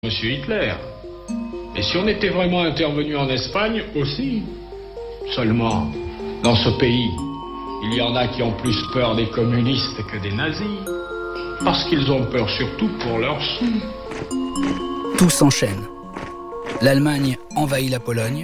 Monsieur Hitler. Et si on était vraiment intervenu en Espagne aussi? Seulement, dans ce pays, il y en a qui ont plus peur des communistes que des nazis. Parce qu'ils ont peur surtout pour leurs sous. Tout s'enchaîne. L'Allemagne envahit la Pologne.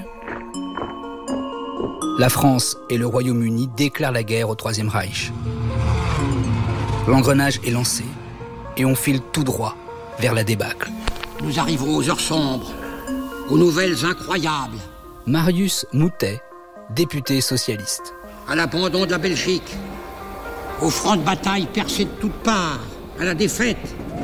La France et le Royaume-Uni déclarent la guerre au Troisième Reich. L'engrenage est lancé et on file tout droit vers la débâcle. Nous arrivons aux heures sombres, aux nouvelles incroyables. Marius Moutet, député socialiste. À l'abandon de la Belgique, au front de bataille percé de toutes parts, à la défaite.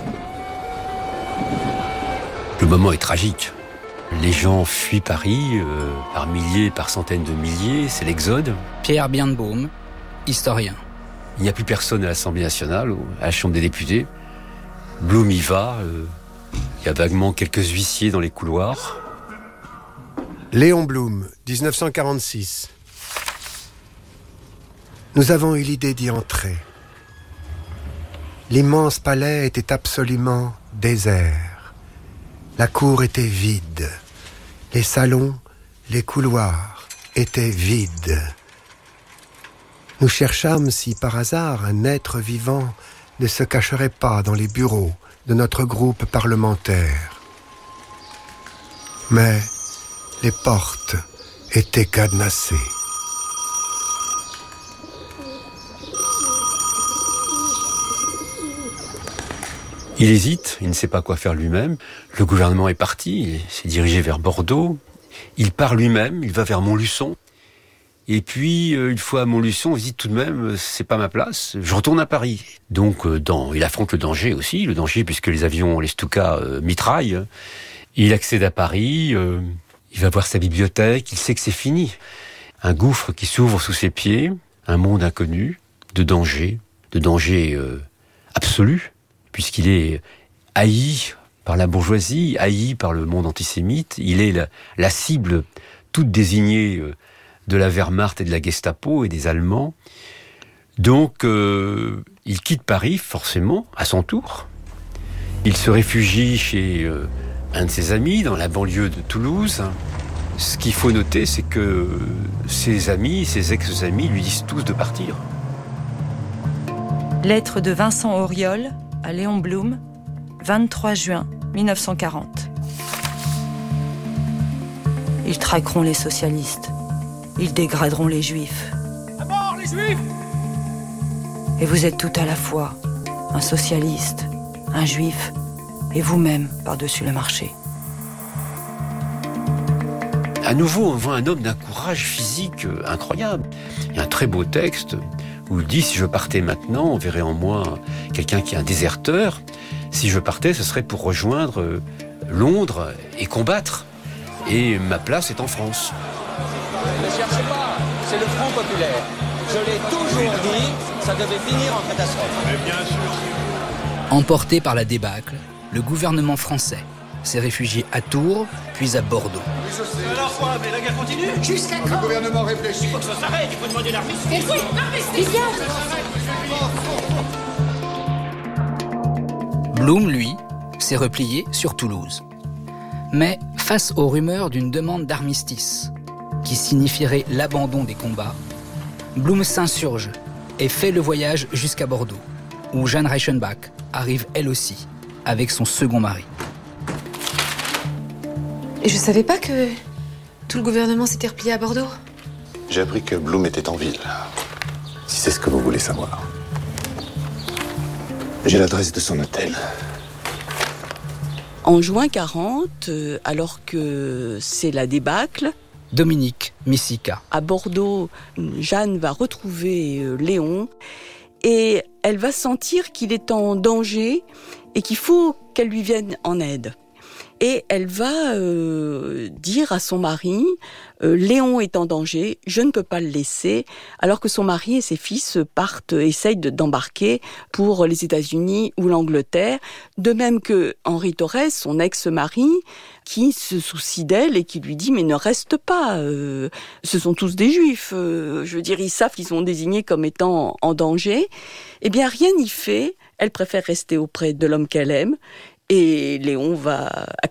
Le moment est tragique. Les gens fuient Paris, par milliers, par centaines de milliers, c'est l'exode. Pierre Birnbaum, historien. Il n'y a plus personne à l'Assemblée nationale, à la Chambre des députés. Blum y va, il y a vaguement quelques huissiers dans les couloirs. Léon Blum, 1946. Nous avons eu l'idée d'y entrer. L'immense palais était absolument désert. La cour était vide. Les salons, les couloirs étaient vides. Nous cherchâmes si par hasard un être vivant ne se cacherait pas dans les bureaux de notre groupe parlementaire. Mais les portes étaient cadenassées. Il hésite, il ne sait pas quoi faire lui-même. Le gouvernement est parti, il s'est dirigé vers Bordeaux. Il part lui-même, il va vers Montluçon. Et puis, une fois à Montluçon, il dit tout de même, c'est pas ma place, je retourne à Paris. Donc, il affronte le danger aussi, puisque les avions, les Stuka, mitraillent. Il accède à Paris, il va voir sa bibliothèque, il sait que c'est fini. Un gouffre qui s'ouvre sous ses pieds, un monde inconnu, de danger absolu, puisqu'il est haï par la bourgeoisie, haï par le monde antisémite. Il est la cible toute désignée de la Wehrmacht et de la Gestapo et des Allemands. Donc, il quitte Paris, forcément, à son tour. Il se réfugie chez un de ses amis, dans la banlieue de Toulouse. Ce qu'il faut noter, c'est que ses amis, ses ex-amis, lui disent tous de partir. Lettre de Vincent Auriol à Léon Blum, 23 juin 1940. Ils traqueront les socialistes. Ils dégraderont les Juifs. À mort, les Juifs! Et vous êtes tout à la fois un socialiste, un Juif, et vous-même par-dessus le marché. À nouveau, on voit un homme d'un courage physique incroyable. Il y a un très beau texte où il dit « Si je partais maintenant, on verrait en moi quelqu'un qui est un déserteur. Si je partais, ce serait pour rejoindre Londres et combattre. Et ma place est en France. » Ne cherchez pas, c'est le Front populaire. Je l'ai toujours dit, ça devait finir en catastrophe. Mais bien sûr. Emporté par la débâcle, le gouvernement français s'est réfugié à Tours, puis à Bordeaux. Alors quoi, mais la guerre continue? Jusqu'à quand? Le gouvernement réfléchit. Il faut que ça s'arrête, il faut demander l'armistice. Mais oui, l'armistice! Blum, lui, s'est replié sur Toulouse. Mais face aux rumeurs d'une demande d'armistice, qui signifierait l'abandon des combats, Blum s'insurge et fait le voyage jusqu'à Bordeaux, où Jeanne Reichenbach arrive elle aussi, avec son second mari. Et je savais pas que tout le gouvernement s'était replié à Bordeaux. J'ai appris que Blum était en ville, si c'est ce que vous voulez savoir. J'ai l'adresse de son hôtel. En juin 40, alors que c'est la débâcle, Dominique Missika. À Bordeaux, Jeanne va retrouver Léon et elle va sentir qu'il est en danger et qu'il faut qu'elle lui vienne en aide. Et elle va dire à son mari, Léon est en danger, je ne peux pas le laisser, alors que son mari et ses fils essayent d'embarquer pour les États-Unis ou l'Angleterre, de même que Henri Torres, son ex-mari, qui se soucie d'elle et qui lui dit « mais ne reste pas, ce sont tous des Juifs, je veux dire, ils savent qu'ils sont désignés comme étant en danger ». Eh bien, rien n'y fait, elle préfère rester auprès de l'homme qu'elle aime, et Léon va